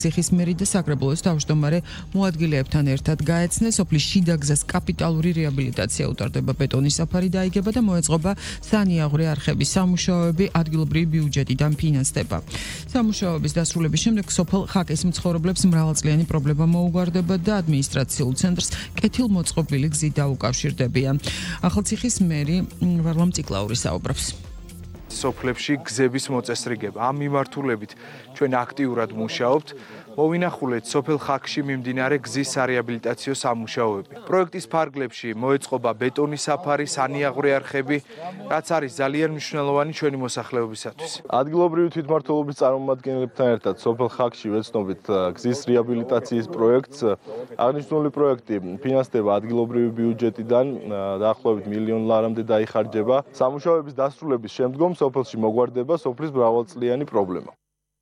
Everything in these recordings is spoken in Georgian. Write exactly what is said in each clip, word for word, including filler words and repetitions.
ციხისმერი და საკრებულოს თავმჯდომარე მოადგილეებთან ერთად გაეცნეს, სოფლის შიდა გზას კაპიტალური რეაბილიტაცია უტარდება, ბეტონის საფარი დაიგება და მოეწყობა სანიაღვრე არხების სამუშაოები ადგილობრივი ბიუჯეტიდან ფინანსდება. სამუშაოების დასრულების შემდეგ სოფელ ხაკის მცხოვრებლებს მრავალწლიანი პრობლემა მოუგვარდება და ადმინისტრაციულ ცენტრს კეთილმოწყობილი გზით დაუკავშირდებიან. ახალციხისმერი ვარლამ ციკლაური საუბრობს. სოფლებში გზების მოწესრიგება. ამ მიმართულებით ჩვენ აქტიურად მუშაობთ. მოვინახულეთ სოფელ ხაკში მიმდინარე გზის სარეაბილიტაციო სამუშაოები. პროექტის ფარგლებში მოეწყობა ბეტონის საფარი, სანიაღვრე არხები, რაც არის ძალიან მნიშვნელოვანი ჩვენი მოსახლეობისათვის. ადგილობრივი თვითმმართველობის წარმომადგენლებთან ერთად სოფელ ხაკში ვეცნობით გზის რეაბილიტაციის პროექტს. აღნიშნული პროექტი ფინანსდება ადგილობრივი ბიუჯეტიდან, დაახლოებით მილიონ ლარამდე დაიხარჯება. სამუშაოების დასრულების შემდგომ სოფელში მოგვარდება სოფლის მრავალწლიანი პრობლემა.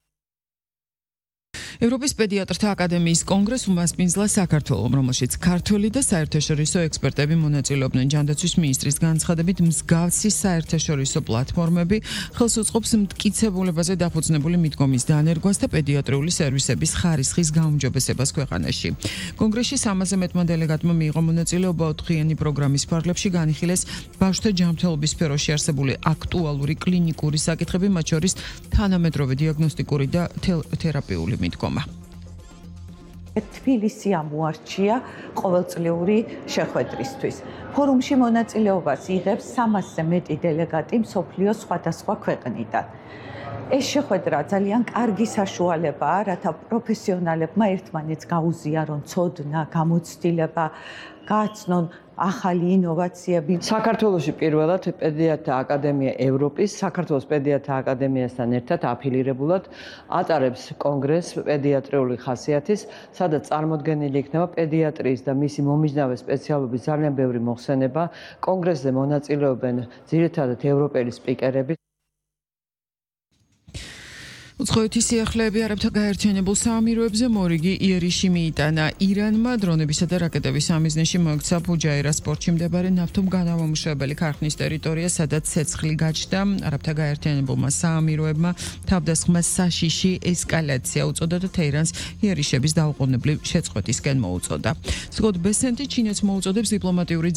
ევროპის პედიატრთა აკადემიის კონგრესს უმასპინძლა საქართველომ, რომელშიც ქართველი და საერთაშორისო ექსპერტები მონაწილეობდნენ. ჯანდაცვის მინისტრის განცხადებით, მსგავსი საერთაშორისო პლატფორმები ხელს უწყობს მტკიცებულებაზე დაფუძნებული მიდგომის დანერგვას და პედიატრიული სერვისების ხარისხის გაუმჯობესებას ქვეყანაში. კონგრესში სამაზე მეტმა დელეგატმა მიიღო მონაწილეობა ოთხიანი პროგრამის ფარგლებში განიხილეს ბავშვთა ჯანმრთელობის სფეროში არსებული აქტუალური კლინიკური საკითხები, მათ შორის თანამედროვე დიაგნოსტიკური და თერაპიული მიდგომა. თბილისი ამოარჩია ყოველწლიური შეხვედრისთვის. ფორუმში მონაწილეობას იღებს სამასზე მეტი დელეგატი მსოფლიოს სხვადასხვა ქვეყნიდან. ეს შეხვედრა ძალიან კარგი საშუალებაა, რათა პროფესიონალებმა ერთმანეთს გაუზიარონ ცოდნა, გამოცდილება, გააცნონ ახალი ინოვაციები. საქართველოში პირველად პედიატრთა აკადემია ევროპის საქართველოს პედიატრთა აკადემიასთან ერთად აფილირებულად ატარებს კონგრესს პედიატრიული ხასიათის, სადაც წარმოდგენილი იქნება პედიატრიის და მისი მომიჯნავე სპეციალობის ძალიან ბევრი მოხსენება. კონგრესზე მონაწილეობენ ძირითადად ევროპელი სპიკერები. უცხოეთის სიახლეები არაბთა გაერთიანებულ საამიროებზე მორიგი იერიში მიიტანა. ირანმა დრონებისა და რაკეტების სამიზნეში მოექცა ფუჯაირას პორტში მდებარე ნავთობგანამამუშავებელი ქარხნის ტერიტორია, სადაც ცეცხლი გაჩნდა. არაბთა გაერთიანებულმა საამიროებმა თავდასხმა საშიში ესკალაცია უწოდა და თეირანს იერიშების დაუყოვნებლივ შეწყვეტისკენ მოუწოდა. სკოტ ბესენტი ჩინეთს მოუწოდებს დიპლომატიური